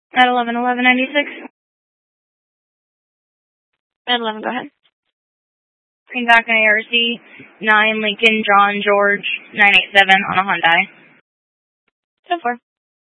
At 11-11-96. At 11, go ahead. Bring back an ARC 9 Lincoln John George 987 on a Hyundai. 10-4.